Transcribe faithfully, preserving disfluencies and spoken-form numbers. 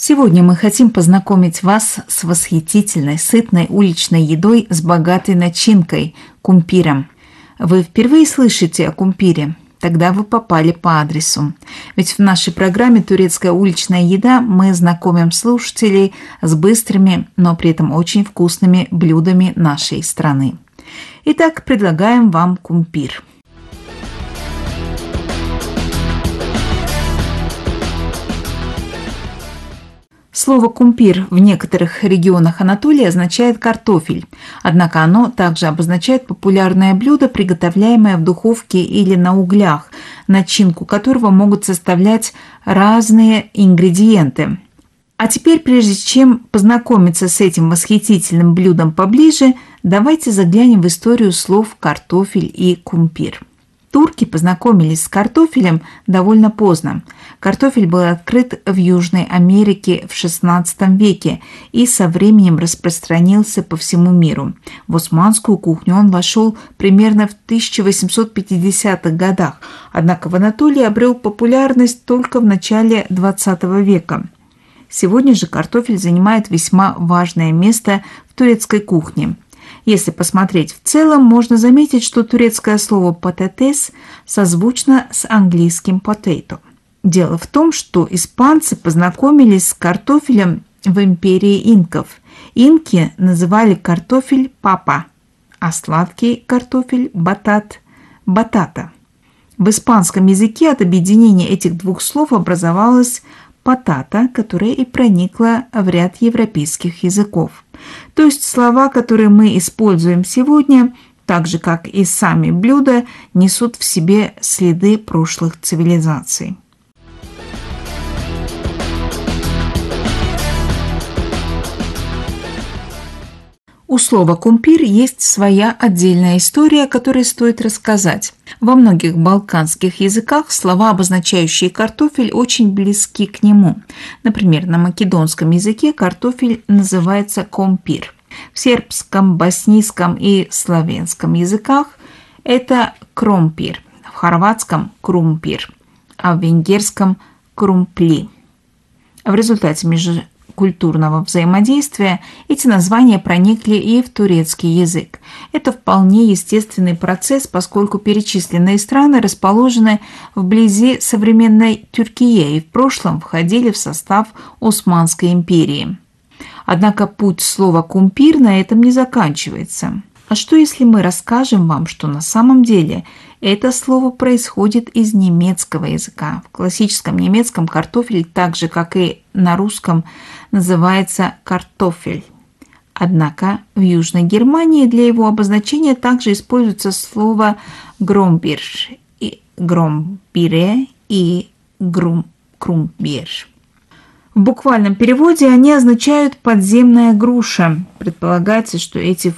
Сегодня мы хотим познакомить вас с восхитительной, сытной уличной едой с богатой начинкой – кумпиром. Вы впервые слышите о кумпире? Тогда вы попали по адресу. Ведь в нашей программе «Турецкая уличная еда» мы знакомим слушателей с быстрыми, но при этом очень вкусными блюдами нашей страны. Итак, предлагаем вам кумпир. Слово «кумпир» в некоторых регионах Анатолии означает «картофель», однако оно также обозначает популярное блюдо, приготовляемое в духовке или на углях, начинку которого могут составлять разные ингредиенты. А теперь, прежде чем познакомиться с этим восхитительным блюдом поближе, давайте заглянем в историю слов «картофель» и «кумпир». Турки познакомились с картофелем довольно поздно. Картофель был открыт в Южной Америке в шестнадцатом веке и со временем распространился по всему миру. В османскую кухню он вошел примерно в тысяча восемьсот пятидесятых годах, однако в Анатолии обрел популярность только в начале двадцатого века. Сегодня же картофель занимает весьма важное место в турецкой кухне. Если посмотреть в целом, можно заметить, что турецкое слово «пататес» созвучно с английским «potato». Дело в том, что испанцы познакомились с картофелем в империи инков. Инки называли картофель «папа», а сладкий картофель «батат» – «батата». В испанском языке от объединения этих двух слов образовалось «патата», которая и проникла в ряд европейских языков. То есть слова, которые мы используем сегодня, так же как и сами блюда, несут в себе следы прошлых цивилизаций. У слова «кумпир» есть своя отдельная история, которую стоит рассказать. Во многих балканских языках слова, обозначающие картофель, очень близки к нему. Например, на македонском языке картофель называется «компир». В сербском, боснийском и славянском языках это «кромпир», в хорватском «крумпир», а в венгерском «крумпли». В результате межкультурного взаимодействия эти названия проникли и в турецкий язык. Это вполне естественный процесс, поскольку перечисленные страны расположены вблизи современной Тюркии и в прошлом входили в состав Османской империи. Однако путь слова «кумпир» на этом не заканчивается. А что если мы расскажем вам, что на самом деле это слово происходит из немецкого языка? В классическом немецком картофель, так же как и на русском, называется картофель. Однако в Южной Германии для его обозначения также используется слово «громбир», и «громбире» и «крумбир». В буквальном переводе они означают «подземная груша». Предполагается, что эти